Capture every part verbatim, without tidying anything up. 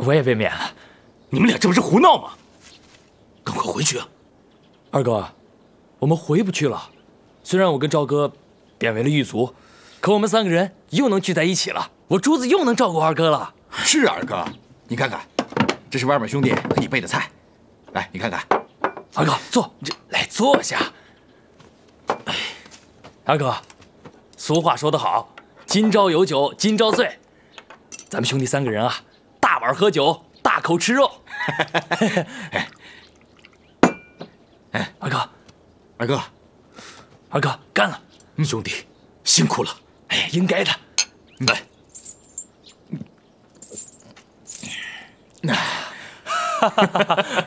我也被免了。 你们俩这不是胡闹吗？赶快回去啊！ 二哥，我们回不去了。虽然我跟赵哥变为了狱卒，可我们三个人又能聚在一起了。我珠子又能照顾二哥了。 是二哥，你看看，这是外面兄弟给你备的菜，来，你看看。 二哥，坐，这来坐下。哎，二哥，俗话说得好，今朝有酒今朝醉。咱们兄弟三个人啊，大碗喝酒，大口吃肉。 哎， 哎，二哥， 二哥， 二哥，干了！ 兄弟，辛苦了。 哎，应该的。 来，那，哈哈哈哈。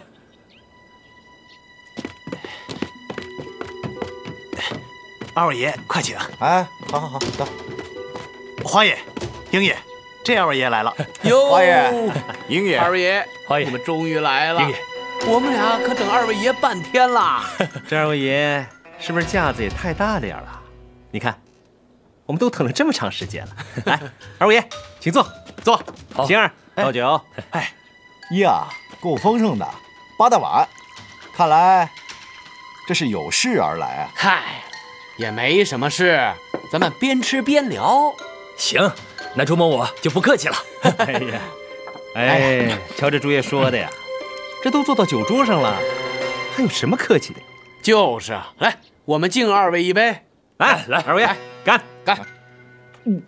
二位爷，快请！ 哎，好好好，走。 花爷、英爷，这二位爷来了。 哟， 花爷、英爷， 二位爷， 花爷， 你们终于来了。 英爷， 我们俩可等二位爷半天啦。 这二位爷是不是架子也太大点了？你看，我们都等了这么长时间了。来，二位爷，请坐，坐。星儿，倒酒。 哎，呀，够丰盛的，八大碗，看来这是有事而来啊。 嗨，也没什么事，咱们边吃边聊。 行，那周末我就不客气了。 哎呀，哎，瞧这朱爷说的呀，这都坐到酒桌上了，还有什么客气的？ 就是啊，来，我们敬二位一杯。 来来，二位爷，干干！ 嗯，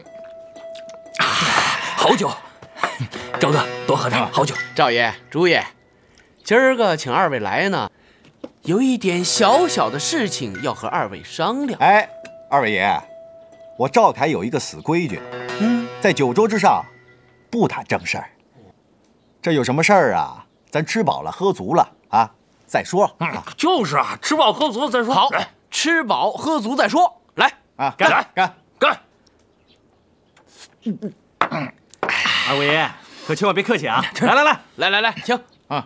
好酒，赵哥多喝点好酒。 赵爷、朱爷，今儿个请二位来呢，有一点小小的事情要和二位商量。 哎，二位爷，我赵凯有一个死规矩， 嗯， 在酒桌之上不谈正事儿。这有什么事儿啊？咱吃饱了喝足了啊，再说。 嗯，就是啊，吃饱喝足了再说。 好，吃饱喝足再说。来啊， 干干干干！ 二位爷，可千万别客气啊！来来来来来来，请啊！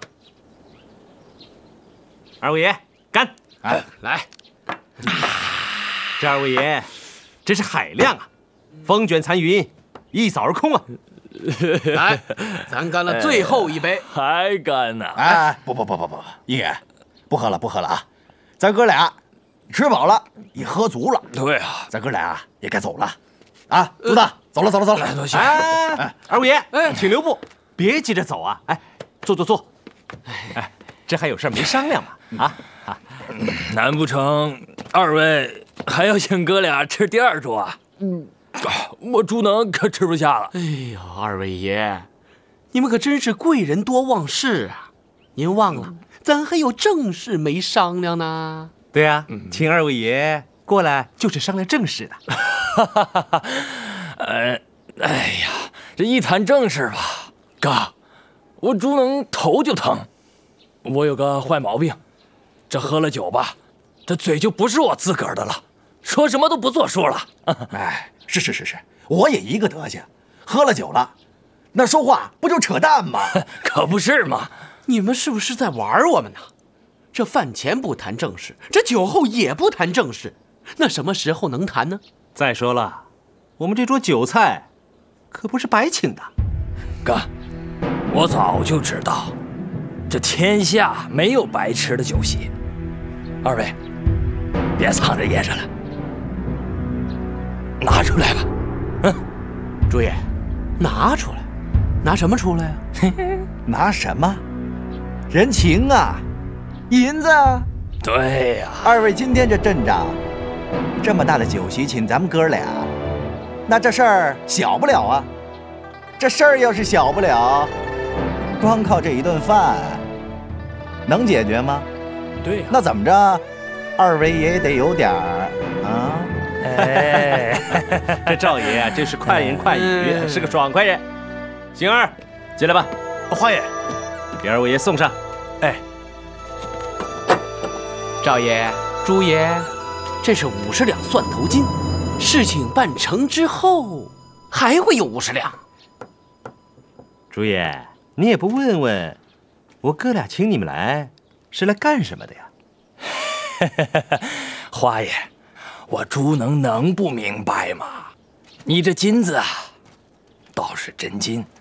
二位爷，干！ 哎， 来， 这二位爷真是海量啊，风卷残云，一扫而空啊！ 来，咱干了最后一杯， 还干呢？ 哎，不不不不不，英爷，不喝了不喝了啊！咱哥俩吃饱了，也喝足了。 对啊， 咱哥俩也该走了，啊，朱大，走了走了走了。 来，多谢。 哎，哎二位爷，哎，请留步，别急着走啊！哎，坐坐坐。哎，这还有事没商量吗？啊啊！ 难不成二位还要请哥俩吃第二桌啊？嗯，我朱能可吃不下了。 哎呦，二位爷，你们可真是贵人多忘事啊！您忘了，咱还有正事没商量呢。 对呀、啊，请二位爷过来就是商量正事的。 呃，哎呀，这一谈正事吧，哥，我朱能头就疼。我有个坏毛病，这喝了酒吧，这嘴就不是我自个儿的了，说什么都不作数了。 哎，是是是是，我也一个德行，喝了酒了，那说话不就扯淡吗？ 可不是嘛！ 你们是不是在玩我们呢？这饭前不谈正事，这酒后也不谈正事，那什么时候能谈呢？ 再说了，我们这桌酒菜可不是白请的。 哥，我早就知道，这天下没有白吃的酒席。二位，别藏着掖着了，拿出来吧。嗯， 朱爷，拿出来，拿什么出来啊？ 拿什么？人情啊，银子啊。 对呀、 啊，二位今天这阵仗，这么大的酒席请咱们哥俩，那这事儿小不了啊。这事儿要是小不了，光靠这一顿饭能解决吗？ 对呀、啊， 那怎么着，二位也得有点儿啊。 哎，这赵爷啊，真是快言快语，嗯、是个爽快人。星儿，进来吧。 花爷， 给二位爷送上。 哎， 赵爷、朱爷，这是五十两蒜头金，事情办成之后还会有五十两。 朱爷，你也不问问，我哥俩请你们来是来干什么的呀？ 花爷，我朱能能不明白吗？你这金子啊，倒是真金，